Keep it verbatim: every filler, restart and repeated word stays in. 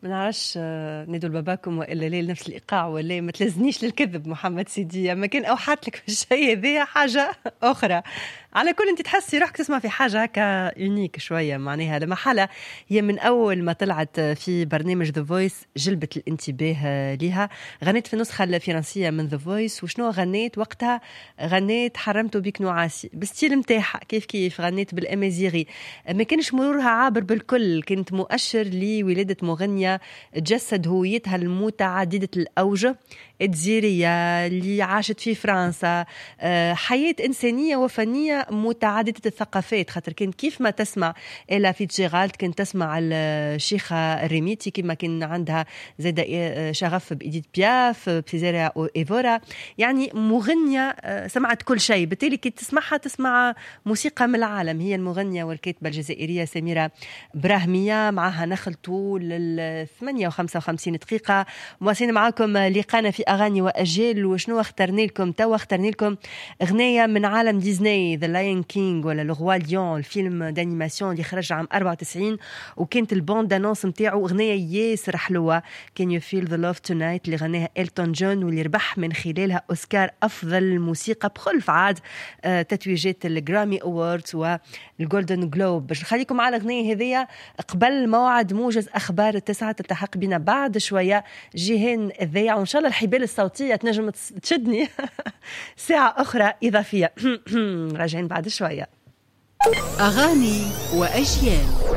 ما نعرفش ندوا لباباكم وإلا ليل نفس الإيقاع ولا ما تلزنيش للكذب محمد سيدي، أما كان أوحات لك في الشيء هذه حاجة أخرى. على كل أنت تحسي روحك تسمع في حاجة هكا يونيك شوية، معناها لما حالة هي من أول ما طلعت في برنامج ذا فويس جلبت الانتباه لها. غنيت في النسخة الفرنسية من ذا فويس، وشنو غنيت وقتها؟ غنيت حرمت بك نعاسي بالستيل متاعها، كيف كيف غنيت بالأمازيغي. ما كانش مرورها عابر بالكل، كانت مؤشر لولادة مغنية تجسد هويتها المتعددة الأوجه، الجزائرية اللي عاشت في فرنسا، حياة إنسانية وفنية متعددة الثقافات. خاطر كان كيف ما تسمع إلا في تشيغالت كان تسمع الشيخة الريميتي، كما كان عندها زاد شغف بإيديت بياف بسيزاريا إيفورا، يعني مغنية سمعت كل شيء. بالتالي كي تسمعها تسمع موسيقى من العالم. هي المغنية والكاتبة الجزائرية سميرة براهمية، معها نخلطوا لل ثمانية وخمسة وخمسين دقيقة. مواصلين معاكم لقانا في أغاني وأجيال. وشنو اخترنا لكم توا؟ اخترنا لكم أغنية من عالم ديزني، ذا لاين كينج ولا لو روا ليون، الفيلم دانيماسيون اللي خرج عام أربعة وتسعين، وكانت البوند انونس نتاعو أغنية ياسر حلوة، كان يو فيل ذا لاف تونايت اللي غناها إلتون جون، واللي ربح من خلالها أوسكار أفضل موسيقى بخلف عاد آه تتويجات الجرامي أووردز والجولدن جلوب. باش نخليكم على الأغنية هذية قبل موعد موجز أخبار التسعة تلتحق بنا بعد شوية جيهان الذيع، وإن شاء الله الحبال الصوتية تنجم تشدني ساعة أخرى إضافية. راجعين بعد شوية. أغاني وأجيال.